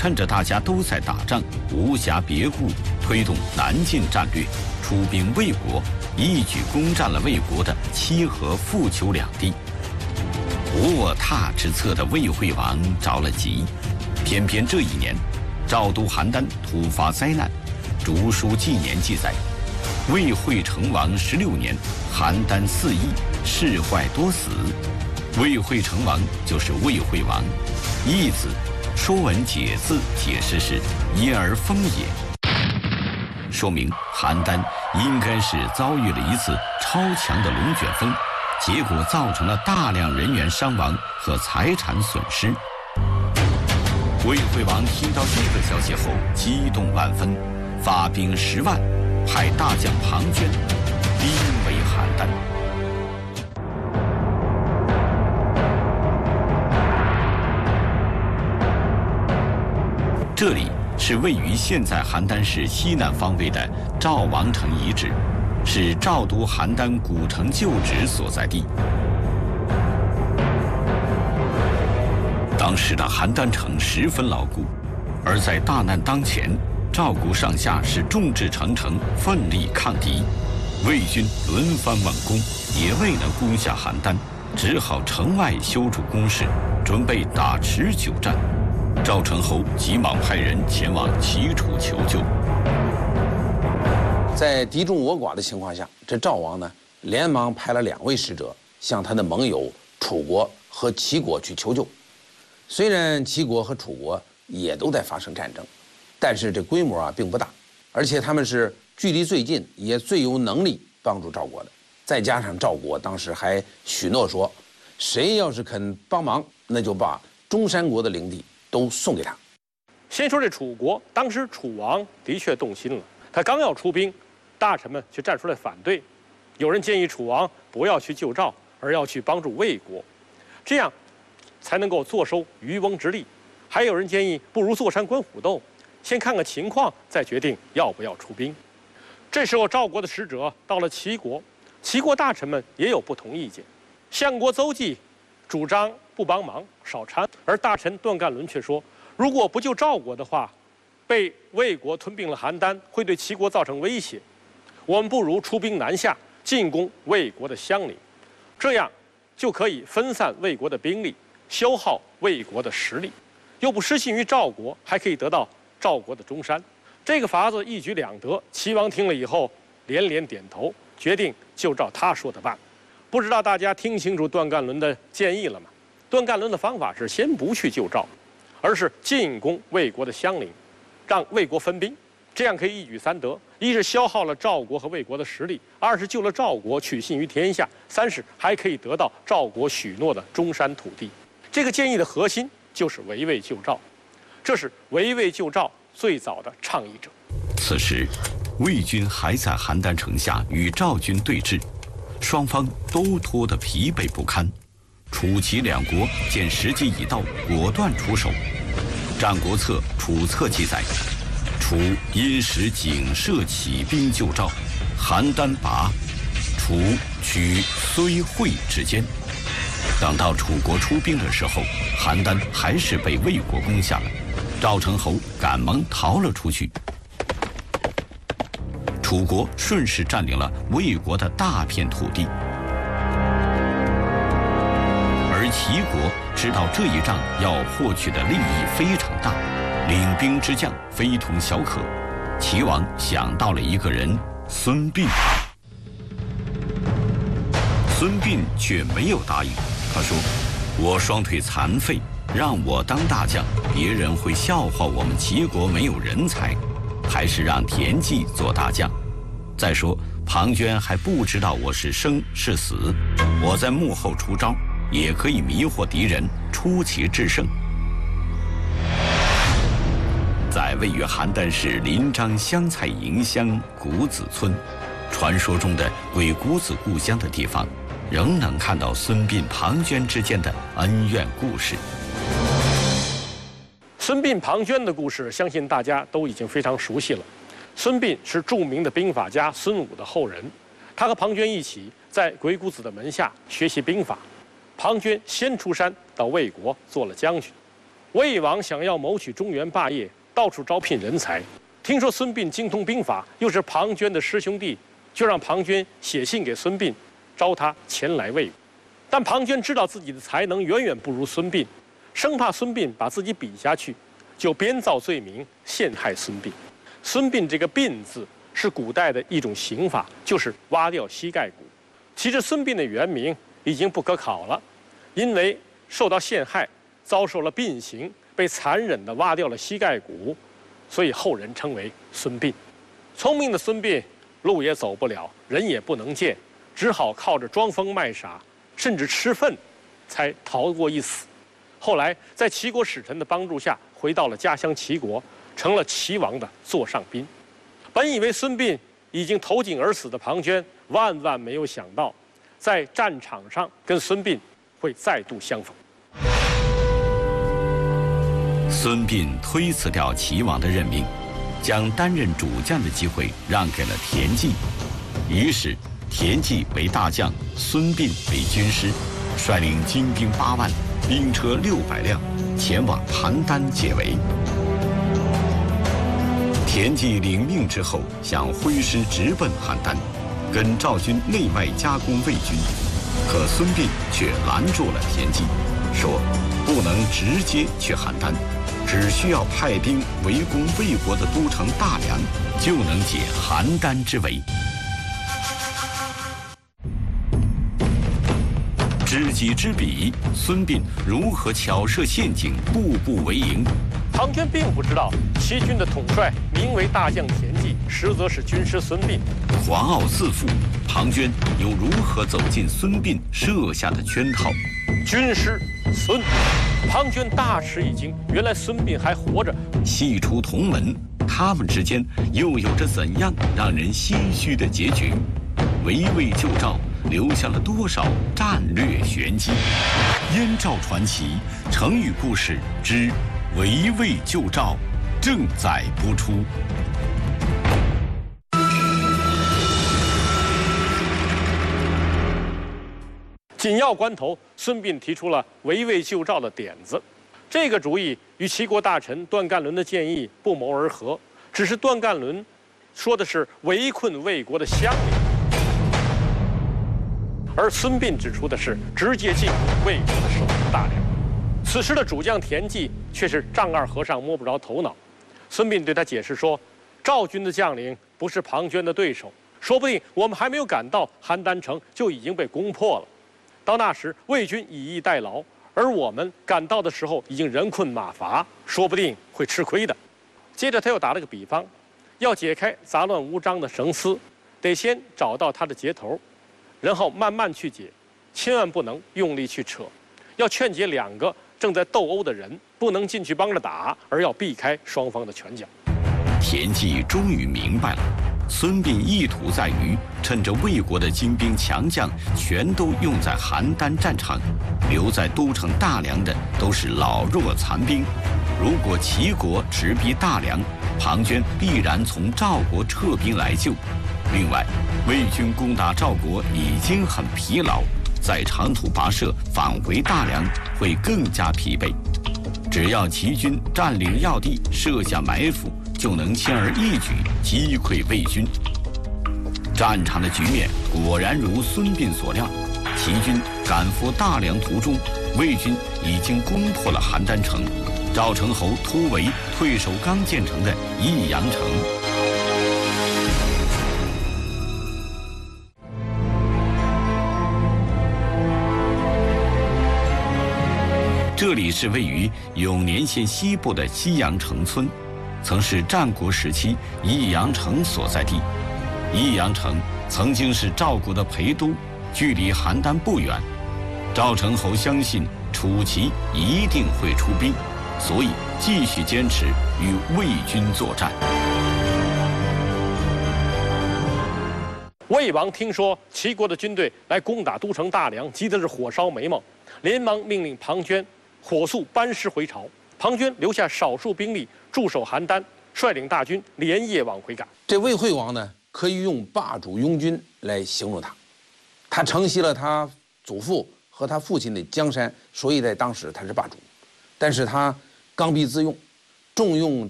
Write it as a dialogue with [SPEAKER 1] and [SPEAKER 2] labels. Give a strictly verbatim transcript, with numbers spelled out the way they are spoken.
[SPEAKER 1] 趁着大家都在打仗，无暇别顾，推动南进战略，出兵魏国，一举攻占了魏国的七河、富丘两地。无我他之策的魏惠王着了急，偏偏这一年，赵都邯郸突发灾难。竹书纪年记载，魏惠成王十六年，邯郸四邑，事坏多死。魏惠成王就是魏惠王，义字，《说文解字》解释是因而封也，说明邯郸应该是遭遇了一次超强的龙卷风，结果造成了大量人员伤亡和财产损失。魏惠王听到这个消息后，激动万分，发兵十万，派大将庞涓兵围邯郸。这里是位于现在邯郸市西南方位的赵王城遗址，是赵都邯郸古城旧址所在地。当时的邯郸城十分牢固，而在大难当前，赵国上下是众志成城，奋力抗敌。魏军轮番猛攻，也未能攻下邯郸，只好城外修筑工事，准备打持久战。赵成侯急忙派人前往齐楚求救。
[SPEAKER 2] 在敌众我寡的情况下，这赵王呢，连忙派了两位使者向他的盟友楚国和齐国去求救。虽然齐国和楚国也都在发生战争，但是这规模啊并不大，而且他们是距离最近，也最有能力帮助赵国的。再加上赵国当时还许诺说，谁要是肯帮忙，那就把中山国的领地都送给他。
[SPEAKER 3] 先说这楚国，当时楚王的确动心了，他刚要出兵，大臣们却站出来反对。有人建议楚王不要去救赵，而要去帮助魏国，这样才能够坐收渔翁之利。还有人建议，不如坐山观虎斗，先看看情况，再决定要不要出兵。这时候，赵国的使者到了齐国，齐国大臣们也有不同意见。相国邹忌主张不帮忙，少掺，而大臣段干伦却说，如果不救赵国的话，被魏国吞并了邯郸，会对齐国造成威胁。我们不如出兵南下，进攻魏国的襄陵，这样就可以分散魏国的兵力，消耗魏国的实力，又不失信于赵国，还可以得到赵国的中山。这个法子一举两得。齐王听了以后连连点头，决定就照他说的办。不知道大家听清楚段干伦的建议了吗？段干伦的方法是先不去救赵，而是进攻魏国的襄陵，让魏国分兵，这样可以一举三得：一是消耗了赵国和魏国的实力，二是救了赵国，取信于天下，三是还可以得到赵国许诺的中山土地。这个建议的核心就是围魏救赵，这是围魏救赵最早的倡议者。
[SPEAKER 1] 此时，魏军还在邯郸城下与赵军对峙，双方都拖得疲惫不堪。楚齐两国见时机已到，果断出手。《战国策·楚策》记载，楚因时景射起兵救赵，邯郸拔，楚取睢会之间。等到楚国出兵的时候，邯郸还是被魏国攻下了，赵成侯赶忙逃了出去。楚国顺势占领了魏国的大片土地，而齐国知道这一仗要获取的利益非常大，领兵之将非同小可。齐王想到了一个人，孙膑。孙膑却没有答应，他说：“我双腿残废，让我当大将，别人会笑话我们齐国没有人才，还是让田忌做大将。再说庞涓还不知道我是生是死，我在幕后出招，也可以迷惑敌人，出奇制胜。”在位于邯郸市临漳香菜营乡谷子村，传说中的鬼谷子故乡的地方，仍能看到孙膑、庞涓之间的恩怨故事。
[SPEAKER 3] 孙膑、庞涓的故事，相信大家都已经非常熟悉了。孙膑是著名的兵法家孙武的后人，他和庞涓一起在鬼谷子的门下学习兵法。庞涓先出山到魏国做了将军， 魏王想要谋取中原霸业，到处招聘人才。听说孙膑精通兵法，又是庞涓的师兄弟，就让庞涓写信给孙膑，招他前来魏国。但庞涓知道自己的才能远远不如孙膑，生怕孙膑把自己比下去，就编造罪名陷害孙膑。孙膑这个“膑”字是古代的一种刑法，就是挖掉膝盖骨。其实孙膑的原名已经不可考了，因为受到陷害，遭受了膑刑，被残忍地挖掉了膝盖骨，所以后人称为孙膑。聪明的孙膑路也走不了，人也不能见，只好靠着装疯卖傻，甚至吃粪，才逃过一死。后来在齐国使臣的帮助下，回到了家乡齐国，成了齐王的座上宾。本以为孙膑已经投井而死的庞涓，万万没有想到，在战场上跟孙膑会再度相逢。
[SPEAKER 1] 孙膑推辞掉齐王的任命，将担任主将的机会让给了田忌。于是，田忌为大将，孙膑为军师，率领精兵八万，兵车六百辆，前往邯郸解围。田忌领命之后，想挥师直奔邯郸，跟赵军内外夹攻魏军。可孙膑却拦住了田忌，说不能直接去邯郸，只需要派兵围攻魏国的都城大梁，就能解邯郸之围。知己知彼，孙膑如何巧设陷阱，步步为营。
[SPEAKER 3] 庞涓并不知道齐军的统帅名为大将田忌，实则是军师孙膑。
[SPEAKER 1] 狂傲自负，庞涓又如何走进孙膑设下的圈套？
[SPEAKER 3] 军师孙，庞涓大吃一惊，原来孙膑还活着。
[SPEAKER 1] 系出同门，他们之间又有着怎样让人唏嘘的结局？围魏救赵留下了多少战略玄机？燕赵传奇成语故事之围魏救赵正在播出。
[SPEAKER 3] 紧要关头，孙膑提出了围魏救赵的点子。这个主意与齐国大臣段干伦的建议不谋而合，只是段干伦说的是围困魏国的乡里，而孙膑指出的是直接进攻魏国的首都大梁。此时的主将田忌却是丈二和尚摸不着头脑。孙膑对他解释说，赵军的将领不是庞涓的对手，说不定我们还没有赶到邯郸城就已经被攻破了。到那时魏军以逸待劳，而我们赶到的时候已经人困马乏，说不定会吃亏的。接着他又打了个比方，要解开杂乱无章的绳丝，得先找到它的结头，然后慢慢去解，千万不能用力去扯。要劝解两个正在斗殴的人，不能进去帮着打，而要避开双方的拳脚。
[SPEAKER 1] 田忌终于明白了，孙膑意图在于趁着魏国的精兵强将全都用在邯郸战场，留在都城大梁的都是老弱残兵。如果齐国直逼大梁，庞涓必然从赵国撤兵来救。另外，魏军攻打赵国已经很疲劳，再长途跋涉返回大梁会更加疲惫。只要齐军占领要地，设下埋伏，就能轻而易举击溃魏军。战场的局面果然如孙膑所料，齐军赶赴大梁途中，魏军已经攻破了邯郸城，赵成侯突围，退守刚建成的益阳城。这里是位于永年县西部的西阳城村，曾是战国时期益阳城所在地。益阳城曾经是赵国的陪都，距离邯郸不远。赵成侯相信楚齐一定会出兵，所以继续坚持与魏军作战。
[SPEAKER 3] 魏王听说齐国的军队来攻打都城大梁，急得是火烧眉毛，连忙命令庞涓火速班师回朝。庞涓留下少数兵力驻守邯郸，率领大军连夜往回赶。
[SPEAKER 2] 这魏惠王呢，可以用霸主拥军来形容他。他承袭了他祖父和他父亲的江山，所以在当时他是霸主。但是他刚愎自用，重用